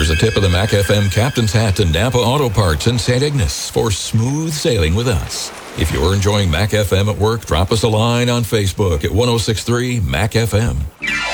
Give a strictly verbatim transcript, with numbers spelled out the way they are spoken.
Here's a tip of the Mac F M Captain's Hat to Napa Auto Parts in Saint Ignace for smooth sailing with us. If you're enjoying Mac F M at work, drop us a line on Facebook at one oh six point three Mac F M.